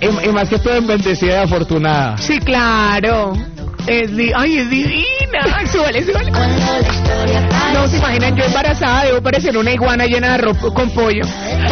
Y más que todo en bendecida y afortunada. Sí, claro. Es divina. Súbale. No se imaginan, yo embarazada debo parecer una iguana llena de arroz con pollo.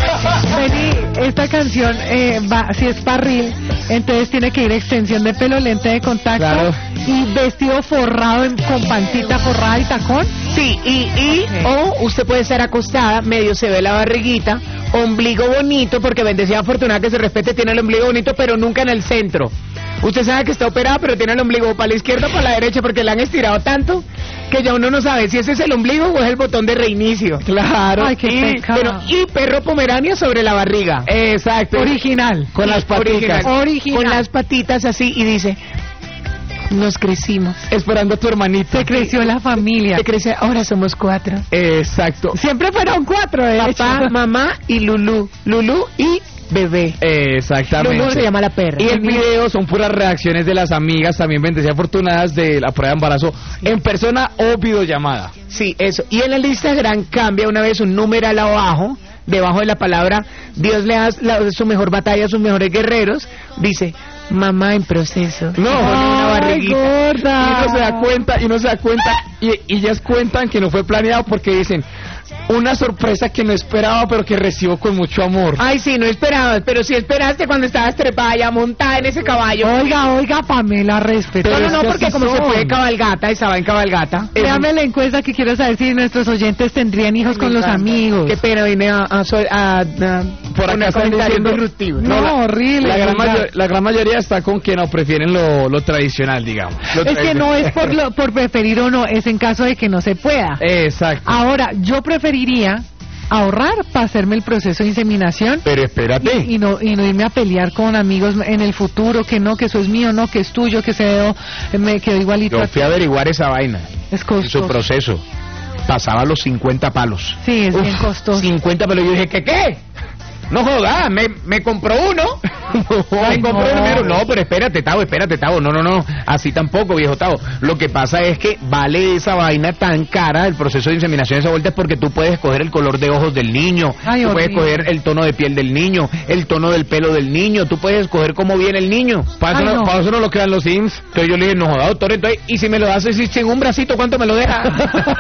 Vení, esta canción si es parril, entonces tiene que ir extensión de pelo, lente de contacto, claro, y vestido forrado con pancita forrada y tacón. Sí, o usted puede estar acostada, medio se ve la barriguita, ombligo bonito, porque bendecida afortunada que se respete, tiene el ombligo bonito, pero nunca en el centro. Usted sabe que está operada, pero tiene el ombligo para la izquierda o para la derecha, porque la han estirado tanto que ya uno no sabe si ese es el ombligo o es el botón de reinicio. Claro. Ay, qué pecado. Y perro pomerania sobre la barriga. Exacto. Original. Con las patitas. Original. Con las patitas así, y dice: nos crecimos. Esperando a tu hermanita. Se creció la familia. Se crece, ahora somos 4. Exacto. Siempre fueron 4, de hecho. Papá, mamá y Lulú. Lulú y bebé. Exactamente. Lulú se llama la perra. Y el video son puras reacciones de las amigas, también bendecidas afortunadas, de la prueba de embarazo en persona o videollamada. Sí, eso. Y en el Instagram cambia una vez un numeral abajo, debajo de la palabra Dios le da su mejor batalla a sus mejores guerreros, dice: mamá en proceso. No, una barriguita. Gorda. Y uno se da cuenta, y ellas cuentan que no fue planeado porque dicen: una sorpresa que no esperaba, pero que recibo con mucho amor. Ay, sí, no esperabas, pero sí esperaste cuando estabas trepada ya montada en ese caballo. Oiga, Pamela, respeta. No, porque como se fue de cabalgata, estaba en cabalgata. Véame la encuesta que quiero saber si nuestros oyentes tendrían hijos con los amigos. Qué pena, vine Por acá están diciendo disruptivos. No, horrible. La gran mayoría está con que no prefieren lo tradicional, digamos. Es que no es por preferir o no, es en caso de que no se pueda. Exacto. Ahora, yo preferiría ahorrar para hacerme el proceso de inseminación. Pero espérate. Y no irme a pelear con amigos en el futuro, que no, que eso es mío, no, que es tuyo, que me quedó igualito. Yo fui a averiguar esa vaina. Es costoso. Su proceso. Pasaba los 50 palos. Sí, es bien costoso. 50 palos. Yo dije, ¿qué? No jodas, me compró uno. Me compró uno. No, pero espérate, Tavo. No. Así tampoco, viejo Tavo. Lo que pasa es que vale esa vaina tan cara, el proceso de inseminación de esa vuelta, es porque tú puedes escoger el color de ojos del niño. Ay, tú puedes escoger el tono de piel del niño, el tono del pelo del niño. Tú puedes escoger cómo viene el niño. Para eso no lo crean los Sims. Entonces yo le dije, no jodas, doctor, entonces, y si me lo haces sin un bracito, ¿cuánto me lo deja?